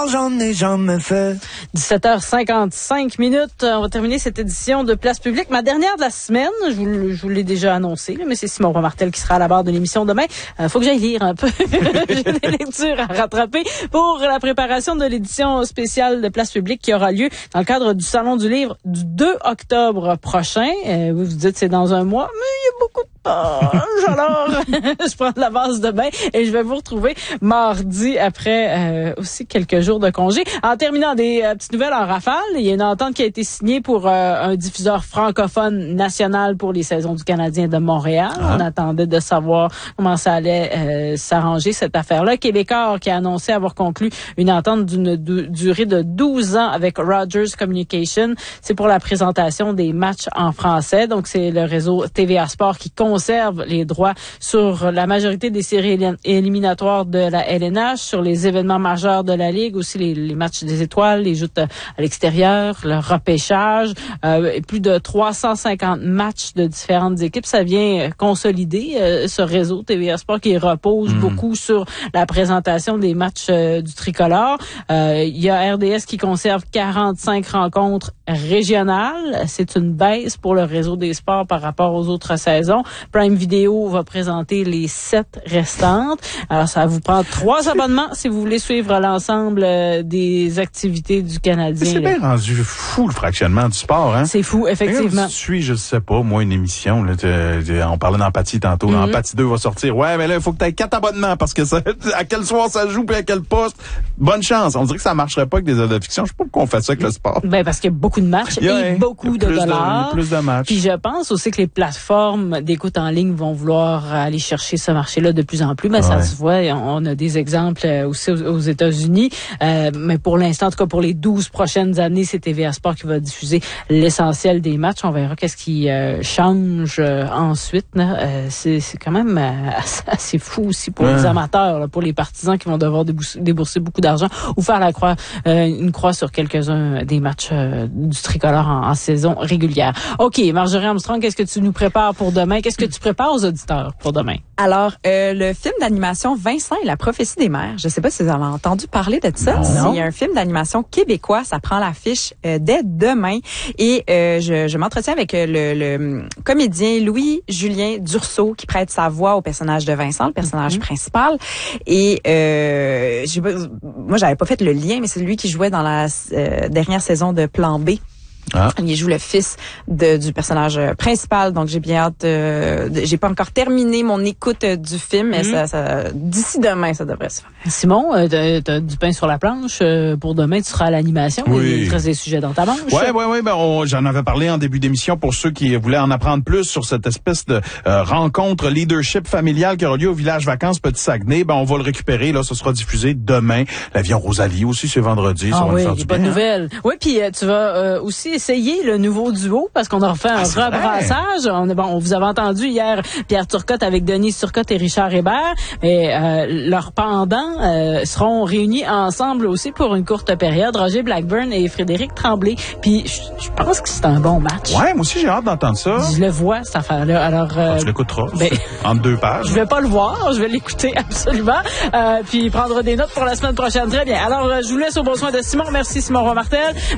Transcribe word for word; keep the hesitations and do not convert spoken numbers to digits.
J'en ai jamais fait. dix-sept heures cinquante-cinq minutes. On va terminer cette édition de Place Publique. Ma dernière de la semaine, je vous, je vous l'ai déjà annoncé, mais c'est Simon Romartel qui sera à la barre de l'émission demain. Euh, faut que j'aille lire un peu. J'ai des lectures à rattraper pour la préparation de l'édition spéciale de Place Publique qui aura lieu dans le cadre du Salon du Livre du deux octobre prochain. Euh, vous vous dites c'est dans un mois, mais il y a beaucoup de page. Alors, je prends de la base demain et je vais vous retrouver mardi après euh, aussi quelques jours de congé. En terminant, des euh, petites nouvelles en rafale. Il y a une entente qui a été signée pour euh, un diffuseur francophone national pour les saisons du Canadien de Montréal. Ah. On attendait de savoir comment ça allait euh, s'arranger, cette affaire-là. Québécois qui a annoncé avoir conclu une entente d'une du- durée de douze ans avec Rogers Communication. C'est pour la présentation des matchs en français. Donc, c'est le réseau T V A Sport qui conserve les droits sur la majorité des séries éli- éliminatoires de la L N H, sur les événements majeurs de la Ligue, aussi les, les matchs des étoiles, les joutes à l'extérieur, le repêchage, euh, et plus de trois cent cinquante matchs de différentes équipes. Ça vient consolider euh, ce réseau T V A Sport qui repose mmh. beaucoup sur la présentation des matchs euh, du tricolore. Euh, il y a R D S qui conserve quarante-cinq rencontres régionales. C'est une baisse pour le réseau des sports par rapport aux autres saisons. Prime Video va présenter les sept restantes. Alors, ça vous prend trois abonnements si vous voulez suivre l'ensemble euh, des activités du Canadien. C'est bien rendu fou, le fractionnement du sport, hein? C'est fou, effectivement. Tu suis, je sais pas, moi, une émission, là, t'es, t'es, on parlait d'Empathie tantôt, mm-hmm. Empathie deux va sortir. Ouais, mais là, il faut que tu aies quatre abonnements parce que ça, à quel soir ça joue puis à quel poste. Bonne chance. On dirait que ça marcherait pas avec des œuvres de fiction. Je sais pas pourquoi on fait ça avec le sport. Ben, parce qu'il y a beaucoup de matchs et yeah, beaucoup de dollars. De, plus de matchs. Puis je pense aussi que les plateformes d'écoute en ligne vont vouloir aller chercher ce marché-là de plus en plus. Mais ouais. Ça se voit, on a des exemples aussi aux, aux États-Unis. Euh, mais pour l'instant, en tout cas pour les douze prochaines années, c'est T V A Sport qui va diffuser l'essentiel des matchs. On verra qu'est-ce qui euh, change euh, ensuite. Là. Euh, c'est, c'est quand même euh, assez fou aussi pour ouais. les amateurs, là, pour les partisans qui vont devoir débourser, débourser beaucoup d'argent ou faire la croix, euh, une croix sur quelques-uns des matchs euh, du tricolore en, en saison régulière. OK, Marjorie Armstrong, qu'est-ce que tu nous prépares pour demain? Qu'est-ce que tu prépares aux auditeurs pour demain? Alors, euh, le film d'animation Vincent et la prophétie des mers. Je sais pas si vous avez entendu parler de ça. Non. C'est un film d'animation québécois. Ça prend l'affiche euh, dès demain. Et euh, je, je m'entretiens avec le, le comédien Louis-Julien Dursault qui prête sa voix au personnage de Vincent, le personnage mm-hmm. principal. Et euh, j'ai, moi, j'avais pas fait le lien, mais c'est lui qui jouait dans la euh, dernière saison de Plan B. Ah. Il joue le fils de, du personnage principal, donc j'ai bien hâte. Euh, de, j'ai pas encore terminé mon écoute euh, du film, mais mm-hmm. ça, ça, d'ici demain, ça devrait se faire. Simon, euh, t'as, t'as du pain sur la planche euh, pour demain. Tu seras à l'animation. Oui. Il te reste des sujets dans ta manche. Oui, oui, oui. Ben, on, j'en avais parlé en début d'émission pour ceux qui voulaient en apprendre plus sur cette espèce de euh, rencontre leadership familiale qui aura lieu au village vacances Petit Saguenay. Ben, on va le récupérer. Là, ça sera diffusé demain. L'avion Rosalie aussi, c'est vendredi. Ah ça va oui, nous faire du bonne bien. nouvelle. Oui, puis euh, tu vas euh, aussi essayer le nouveau duo parce qu'on a refait un ah, rebrassage. On, bon, on vous avait entendu hier Pierre Turcotte avec Denise Turcotte et Richard Hébert. Et euh, leurs pendants euh, seront réunis ensemble aussi pour une courte période. Roger Blackburn et Frédéric Tremblay. Puis je pense que c'est un bon match. Ouais, moi aussi j'ai hâte d'entendre ça. Je le vois cette affaire-là. Alors euh, ah, tu l'écouteras ben, entre deux pages. Je vais pas le voir, je vais l'écouter absolument. Euh, puis prendre des notes pour la semaine prochaine. Très bien. Alors euh, je vous laisse au bon soin de Simon. Merci Simon Romartel.